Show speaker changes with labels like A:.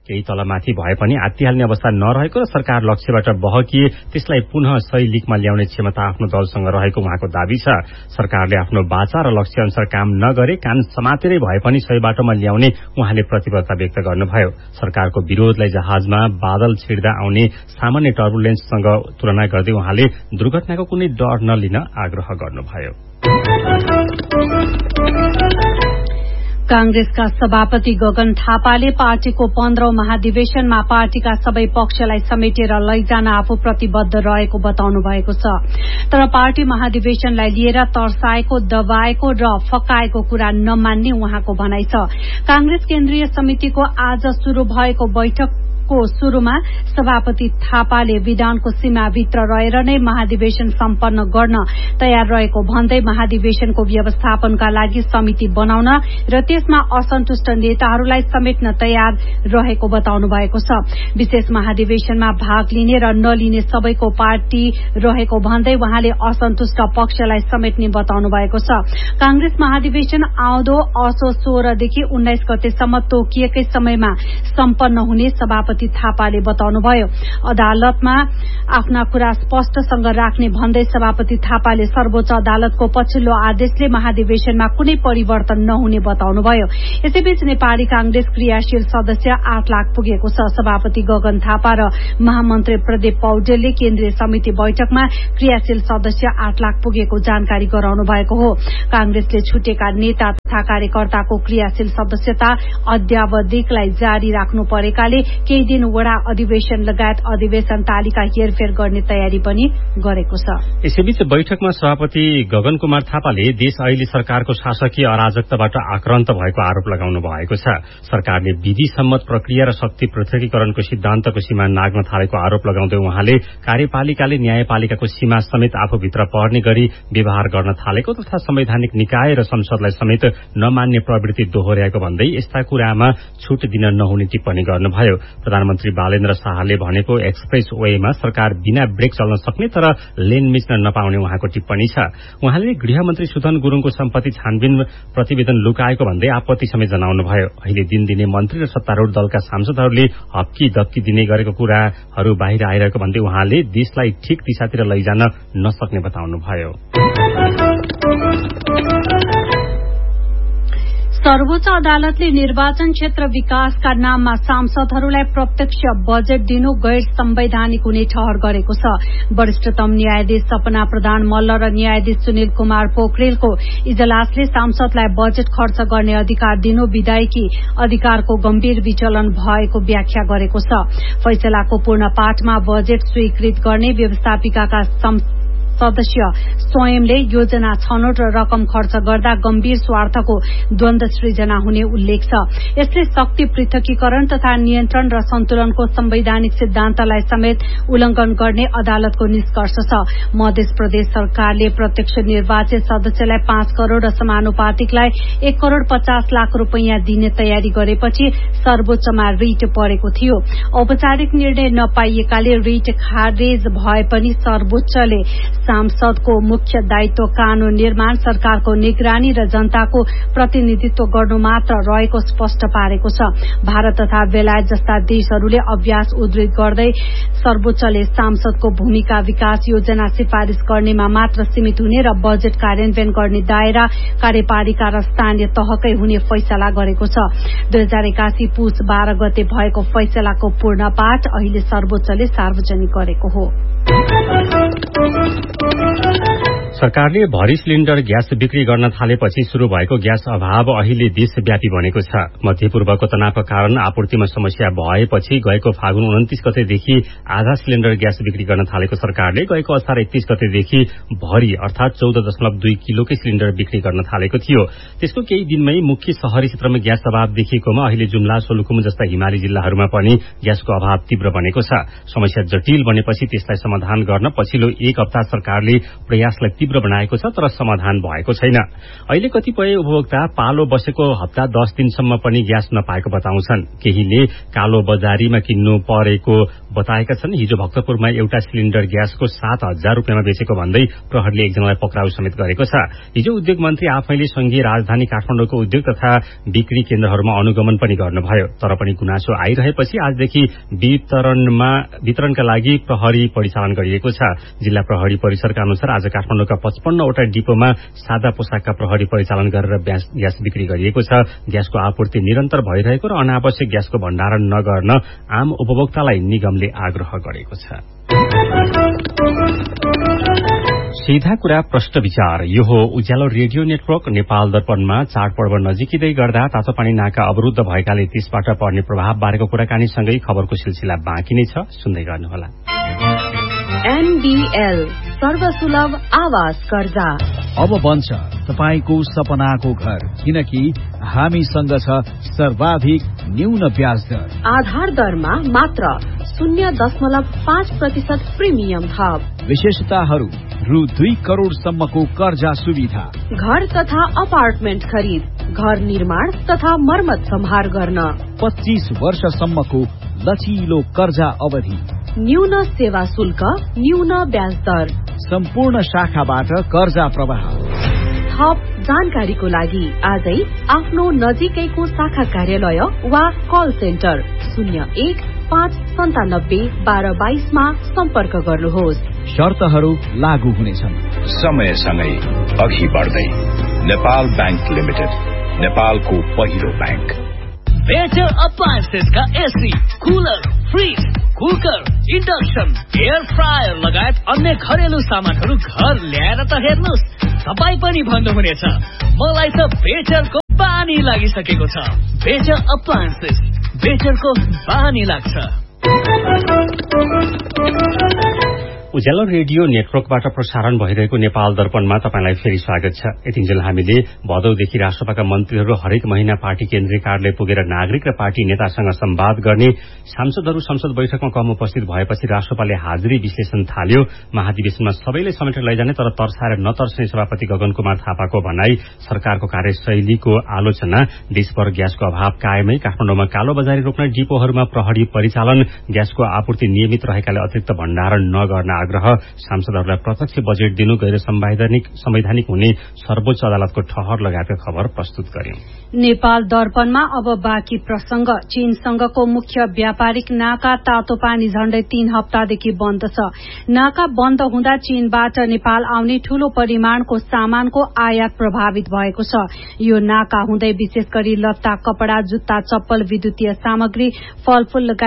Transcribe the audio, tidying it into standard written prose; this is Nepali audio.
A: केही तलमाथि भए पनि आत्तिहाल्ने अवस्था नरहेको र सरकार लक्ष्यबाट बहकिए त्यसलाई पुनः सही लिकमा ल्याउने क्षमता आफ्नो दलसँग रहेको उहाँको दावी छ। सरकारले आफ्नो बाचा र लक्ष्य अनुसार काम नगरे कान समातेरै भए पनि सही बाटोमा ल्याउने उहाँले प्रतिबद्धता व्यक्त गर्नुभयो। सरकारको विरोधलाई जहाजमा बादल छिर्दा आउने सामान्य टर्बुलेन्ससँग तुलना गर्दै उहाँले दुर्घटनाको कुनै डर नलिन आग्रह गर्नुभयो।
B: कांग्रेसका सभापति गगन थापाले पार्टीको 15औं महाधिवेशनमा पार्टीका सबै पक्षलाई समेटेर लैजान आफू प्रतिबद्ध रहेको बताउनु भएको छ। तर पार्टी महाधिवेशनलाई लिएर तर्साएको, दबाएको र फकाएको कुरा नमान्ने उहाँको भनाइ छ। कांग्रेस केन्द्रीय समितिको आज शुरू भएको बैठकको शुरूमा सभापति थापाले विधानको सीमाभित्र रहेर नै महाधिवेशन सम्पन्न गर्न तयार रहेको भन्दै महाधिवेशनको व्यवस्थापनका लागि समिति बनाउन र त्यसमा असन्तुष्ट नेताहरूलाई समेट्न तयार रहेको बताउनु भएको छ। विशेष महाधिवेशनमा भाग लिने र नलिने सबैको पार्टी रहेको भन्दै उहाँले असन्तुष्ट पक्षलाई समेट्ने बताउनु भएको छ। कांग्रेस महाधिवेशन आउँदो असो 16 देखि 19 गतेसम्म तोकिएकै समयमा सम्पन्न हुने सभापति थापाले बताउनुभयो। अदालतमा आफ्ना कुरा स्पष्टसँग राख्ने भन्दै सभापति थापाले सर्वोच्च अदालतको पछिल्लो आदेशले महाधिवेशनमा कुनै परिवर्तन नहुने बताउनुभयो। यसैबीच नेपाली कांग्रेस क्रियाशील सदस्य 8 लाख पुगेको छ। सभापति गगन थापा र महामन्त्री प्रदीप पौडेलले केन्द्रीय समिति बैठकमा क्रियाशील सदस्य 8 लाख पुगेको जानकारी गराउनु भएको हो। कांग्रेसले छुटेका नेता तथा कार्यकर्ताको क्रियाशील सदस्यता अद्यावधिकलाई जारी राख्नु परेकाले केही दिन वडा अधिवेशन लगायत अधिवेशन तालिका हेरफेर गर्ने तयारी पनि गरेको छ।
A: यसैबीच बैठकमा सभापति गगन कुमार थापाले देश अहिले सरकारको शासकीय अराजकताबाट आक्रान्त भएको आरोप लगाउनु भएको छ। सरकारले विधि सम्मत प्रक्रिया र शक्ति पृथकीकरणको सिद्धान्तको सीमा नाग्न थालेको आरोप लगाउँदै उहाँले कार्यपालिकाले न्यायपालिकाको सीमा समेत आफूभित्र पर्ने गरी व्यवहार गर्न थालेको तथा संवैधानिक निकाय र संसदलाई समेत नमान्ने प्रवृत्ति दोहोर्याएको भन्दै यस्ता कुरामा छुट दिन नहुने टिप्पणी गर्नुभयो। प्रधानमन्त्री बालेन्द्र शाहले भनेको एक्सप्रेस वेमा सरकार बिना ब्रेक चल्न सक्ने तर लेन मिच्न नपाउने उहाँको टिप्पणी छ। उहाँले गृहमन्त्री सुदन गुरूङको सम्पत्ति छानबिन प्रतिवेदन लुकाएको भन्दै आपत्ति समेत जनाउनुभयो। अहिले दिनदिनै मन्त्री र सत्तारूढ दलका सांसदहरूले हप्की दप्की दिने गरेको कुराहरू बाहिर आइरहेको भन्दै उहाँले देशलाई ठिक दिशातिर लैजान नसक्ने बताउनुभयो।
B: सर्वोच्च अदालतले निर्वाचन क्षेत्र विकासका नाममा सांसदहरूलाई प्रत्यक्ष बजेट दिनु गैर संवैधानिक हुने ठहर गरेको छ। वरिष्ठतम न्यायाधीश सपना प्रधान मल्ल र न्यायाधीश सुनिल कुमार पोखरेलको इजलासले सांसदलाई बजेट खर्च गर्ने अधिकार दिनु विधायकी अधिकारको गम्भीर विचलन भएको व्याख्या गरेको छ। फैसलाको पूर्ण पाठमा बजेट स्वीकृत गर्ने व्यवस्थापिकाका सदस्य स्वयंले योजना छनौट र रकम खर्च गर्दा गम्भीर स्वार्थको द्वन्द सृजना हुने उल्लेख छ। यसले शक्ति पृथकीकरण तथा नियन्त्रण र सन्तुलनको संवैधानिक सिद्धान्तलाई समेत उल्लंघन गर्ने अदालतको निष्कर्ष छ। मध्य प्रदेश सरकारले प्रत्यक्ष निर्वाचित सदस्यलाई 5 करोड़ र समानुपातिकलाई 1 करोड़ 50 लाख रूपैयाँ दिने तयारी गरेपछि सर्वोच्चमा रिट परेको थियो। औपचारिक निर्णय नपाइएकाले रिट खारेज भए पनि सर्वोच्चले सांसदको मुख्य दायित्व कानून निर्माण, सरकारको निगरानी र जनताको प्रतिनिधित्व गर्नु मात्र रहेको स्पष्ट पारेको छ। भारत तथा बेलायत जस्ता देशहरूले अभ्यास उद्धृत गर्दै सर्वोच्चले सांसदको भूमिका विकास योजना सिफारिश गर्नेमा मात्र सीमित हुने र बजेट कार्यान्वयन गर्ने दायरा कार्यपालिका र स्थानीय तहकै हुने फैसला गरेको छ। 2081 पुस 12 गते भएको फैसलाको पूर्ण पाठ अहिले सर्वोच्चले सार्वजनिक गरेको हो।
A: सरकारले भरी सिलिण्डर ग्यास बिक्री गर्न थालेपछि शुरू भएको ग्यास अभाव अहिले देशव्यापी बनेको छ। मध्यपूर्वको तनावका कारण आपूर्तिमा समस्या भएपछि गएको फागुन 29 गतेदेखि आधा सिलिण्डर ग्यास बिक्री गर्न थालेको सरकारले गएको असार 31 गतेदेखि भरी अर्थात 14.2 किलोकै सिलिण्डर बिक्री गर्न थालेको थियो। त्यसको केही दिनमै मुख्य शहरी क्षेत्रमा ग्यास अभाव देखिएकोमा अहिले जुम्ला, सोलुखुम्बु जस्ता हिमाली जिल्लाहरूमा पनि ग्यासको अभाव तीव्र बनेको छ। समस्या जटिल बनेपछि त्यसलाई समाधान गर्न पछिल्लो 1 हप्ता सरकारले प्रयासलाई तीव्र तीव्र बनाएको छ तर समाधान भएको छैन। अहिले कतिपय उपभोक्ता पालो बसेको हप्ता 10 दिनसम्म पनि ग्यास नपाएको बताउँछन्। केहीले कालो बजारीमा किन्नु परेको बताएका छन्। हिजो भक्तपुरमा एउटा सिलिण्डर ग्यासको 7,000 रुपियाँमा बेचेको भन्दै प्रहरीले एकजनालाई पक्राउ समेत गरेको छ। हिजो उद्योग मन्त्री आफैले संघीय राजधानी काठमाडौँको उद्योग तथा बिक्री केन्द्रहरूमा अनुगमन पनि गर्नुभयो। तर पनि गुनासो आइरहेपछि आजदेखि वितरणका लागि प्रहरी परिचालन गरिएको छ। जिल्ला प्रहरी परिसरका अनुसार आज काठमाडौँका 55 वटा डिपोमा सादा पोसाकका प्रहरी परिचालन गरेर ग्यास बिक्री गरिएको छ। ग्यासको आपूर्ति निरन्तर भइरहेको र अनावश्यक ग्यासको भण्डारण नगर्न आम उपभोक्तालाई निगमले आग्रह गरेको छ। सीधा कुरा प्रश्न विचार। यो हो उज्यालो रेडियो नेटवर्क। नेपाल दर्पणमा चाडपर्व नजिकिँदै गर्दा तातोपानी नाका अवरुद्ध भएकाले त्यसबाट पर्ने प्रभाव बारेको कुराकानीसँगै खबरको सिलसिला बाँकी नै छ, सुन्दै गर्नुहोला।
C: NBL सर्वसुलभ आवास कर्जा
D: अब बन्छ तपाईको सपनाको घर, किनकि हामीसँग छ सर्वाधिक न्यून ब्याज दर।
C: आधार दरमा मात्र 0.5% प्रिमियम थप।
D: विशेषताहरू रु 2 करोड़सम्मको कर्जा सुविधा।
C: घर तथा अपार्टमेन्ट खरिद, घर निर्माण तथा मर्मत सम्हार गर्न
D: 25 वर्षसम्मको लचिलो कर्जा अवधि।
C: न्यून सेवा शुल्क, न्यून ब्याज दर।
D: सम्पूर्ण शाखाबाट कर्जा प्रवाह।
C: थप जानकारीको लागि आजै आफ्नो नजिकैको शाखा कार्यालय वा कल सेन्टर 01-597-1222 मा सम्पर्क गर्नुहोस्।
D: शर्तहरू लागू हुनेछन्।
E: समयसँगै अघि बढ्दै नेपाल बैंक लिमिटेड, नेपालको पहिलो बैंक।
F: बेटर अप्लायन्सेस का AC, cooler, fridge, cooker, induction, air fryer लगायत अन्य घरेलु सामानहरू घर ल्याएर त हेर्नुहोस्, तपाई पनि भन्नुहुनेछ मलाई त बेटरको बानी लागिसकेको छ। बेटर अप्लायन्सेस, बेटरको बानी लाग्छ।
A: उज्यालो रेडियो नेटवर्कबाट प्रसारण भइरहेको नेपाल दर्पणमा तपाईलाई फेरि स्वागत छ। यतिन्जेल हामीले भदौदेखि राष्ट्रसभाका मन्त्रीहरू हरेक महिना पार्टी केन्द्रीय कार्यालय पुगेर नागरिक र पार्टी नेतासँग संवाद गर्ने, सांसदहरू संसद बैठकमा कम उपस्थित भएपछि राष्ट्रपाले हाजिरी विश्लेषण थाल्यो। महाधिवेशनमा सबैले समेटेर लैजाने तर तर्साएर नतर्सने सभापति गगन कुमार थापाको भनाई, सरकारको कार्यशैलीको आलोचना, देशभर ग्यासको अभाव कायमै, काठमाडौँमा कालोबजारी रोक्न डिपोहरूमा प्रहरी परिचालन, ग्यासको आपूर्ति नियमित रहेकाले अतिरिक्त भण्डारण नगर्न आग्रह, सांसदहरूलाई प्रत्यक्ष बजेट दिनु गैर संवैधानिक हुने सर्वोच्च अदालतको ठहर लगायतका खबर प्रस्तुत गर्यौं।
B: नेपाल दर्पणमा अब बाँकी प्रसंग। चीनसँगको मुख्य व्यापारिक नाका तातोपानी झण्डै 3 हप्तादेखि बन्द छ। नाका बन्द हुँदा चीनबाट नेपाल आउने ठूलो परिमाणको सामानको आयात प्रभावित भएको छ। यो नाका हुँदै विशेष गरी लत्ता, कपड़ा, जुत्ता, चप्पल, विद्युतीय सामग्री, फलफूल